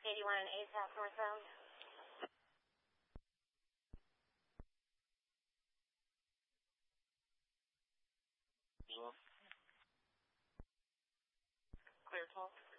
81 and 8 South northbound. Visual. Clear 12.